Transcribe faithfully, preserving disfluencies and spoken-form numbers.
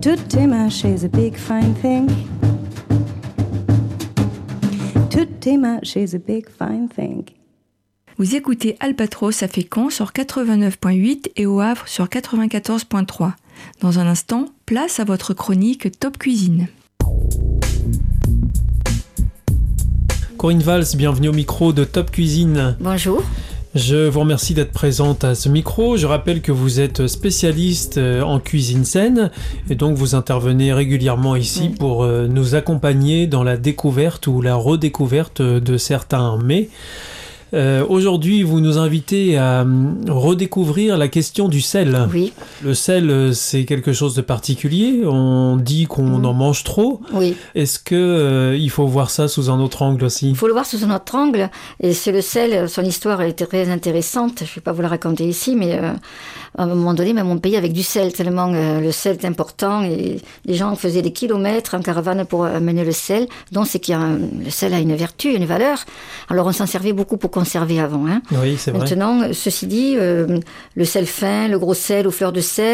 Tout est mâché is a big fine thing. Tout est mâché is a big fine thing. Vous écoutez Albatros à Fécamp sur quatre-vingt-neuf virgule huit et au Havre sur quatre-vingt-quatorze virgule trois. Dans un instant, place à votre chronique Top Cuisine. Corinne Valls, bienvenue au micro de Top Cuisine. Bonjour. Je vous remercie d'être présente à ce micro. Je rappelle que vous êtes spécialiste en cuisine saine et donc vous intervenez régulièrement ici oui. pour nous accompagner dans la découverte ou la redécouverte de certains mets. Euh, aujourd'hui, vous nous invitez à redécouvrir la question du sel. Oui. Le sel, c'est quelque chose de particulier. On dit qu'on mmh. en mange trop. Oui. Est-ce que euh, il faut voir ça sous un autre angle aussi ? Il faut le voir sous un autre angle. Et c'est le sel, son histoire est très intéressante. Je ne vais pas vous la raconter ici, mais euh, à un moment donné, même mon pays avec du sel, tellement euh, le sel est important. Et les gens faisaient des kilomètres en caravane pour amener le sel. Donc, c'est qu'il y a un, le sel a une vertu, une valeur. Alors, on s'en servait beaucoup pour conserver avant. Hein. Oui, c'est vrai. Maintenant, ceci dit, euh, le sel fin, le gros sel aux fleurs de sel,